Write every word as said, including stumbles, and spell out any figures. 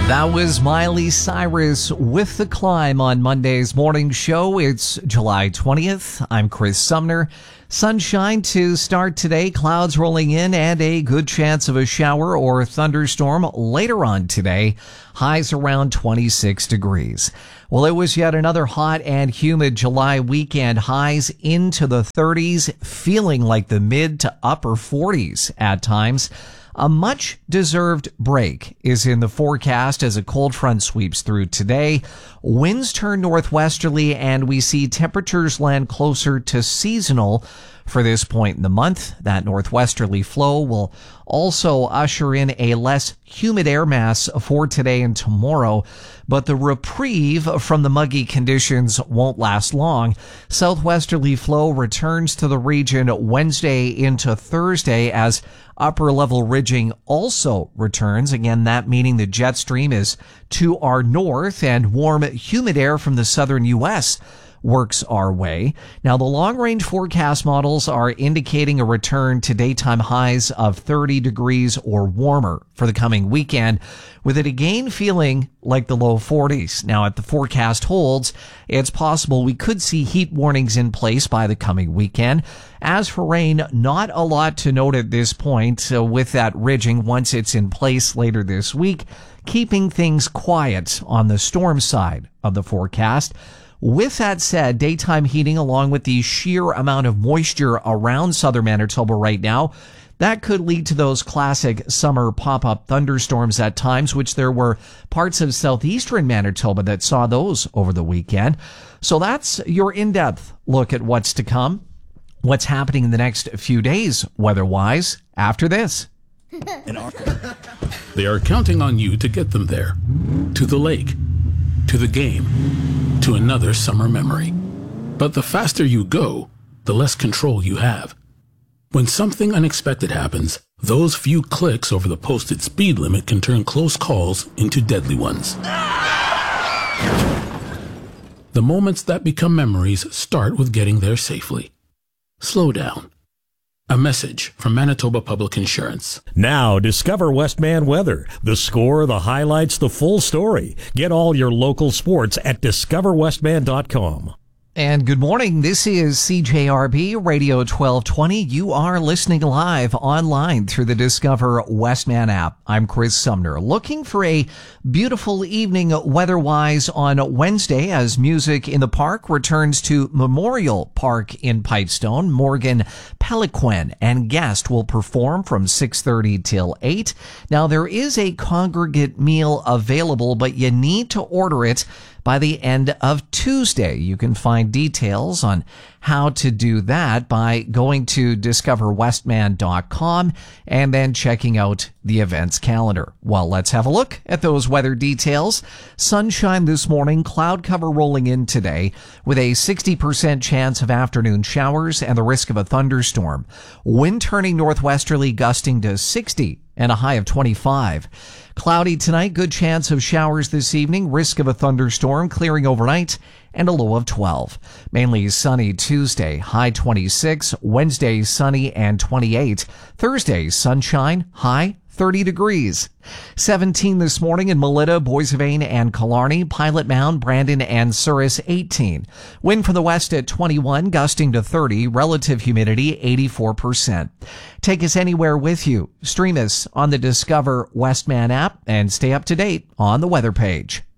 That was Miley Cyrus with The Climb on Monday's morning show. It's July twentieth. I'm Chris Sumner. Sunshine to start today, clouds rolling in, and a good chance of a shower or thunderstorm later on today. Highs around twenty-six degrees. Well, it was yet another hot and humid July weekend. Highs into the thirties, feeling like the mid to upper forties at times. A much-deserved break is in the forecast as a cold front sweeps through today. Winds turn northwesterly, and we see temperatures land closer to seasonal for this point in the month. That northwesterly flow will also usher in a less humid air mass for today and tomorrow, but the reprieve from the muggy conditions won't last long. Southwesterly flow returns to the region Wednesday into Thursday as upper level ridging also returns. Again, that meaning the jet stream is to our north and warm, humid air from the southern U S works our way. Now, the long-range forecast models are indicating a return to daytime highs of thirty degrees or warmer for the coming weekend, with it again feeling like the low forties. Now, if the forecast holds, it's possible we could see heat warnings in place by the coming weekend. As for rain, not a lot to note at this point, so with that ridging once it's in place later this week, keeping things quiet on the storm side of the forecast. With that said, daytime heating, along with the sheer amount of moisture around southern Manitoba right now, that could lead to those classic summer pop-up thunderstorms at times, which there were parts of southeastern Manitoba that saw those over the weekend. So that's your in-depth look at what's to come, what's happening in the next few days weather-wise, after this. They are counting on you to get them there, to the lake, to the game, to another summer memory. But the faster you go, the less control you have. When something unexpected happens, those few clicks over the posted speed limit can turn close calls into deadly ones. The moments that become memories start with getting there safely. Slow down. A message from Manitoba Public Insurance. Now, discover Westman Weather. The score, the highlights, the full story. Get all your local sports at discover westman dot com. And good morning. This is C J R B Radio twelve twenty. You are listening live online through the Discover Westman app. I'm Chris Sumner. Looking for a beautiful evening weather-wise on Wednesday as Music in the Park returns to Memorial Park in Pipestone. Morgan Peliquin and guest will perform from six thirty till eight. Now, there is a congregate meal available, but you need to order it by the end of Tuesday. You can find details on how to do that by going to discover westman dot com and then checking out the events calendar. Well, let's have a look at those weather details. Sunshine this morning, cloud cover rolling in today with a sixty percent chance of afternoon showers and the risk of a thunderstorm. Wind turning northwesterly, gusting to sixty and a high of twenty-five. Cloudy tonight, good chance of showers this evening, risk of a thunderstorm, clearing overnight, and a low of twelve. Mainly sunny Tuesday, high twenty-six. Wednesday, sunny and twenty-eight. Thursday, sunshine, high thirty degrees. seventeen this morning in Melita, Boissevain, and Killarney. Pilot Mound, Brandon, and Souris, eighteen. Wind from the west at twenty-one, gusting to thirty. Relative humidity, eighty-four percent. Take us anywhere with you. Stream us on the Discover Westman app and stay up to date on the weather page.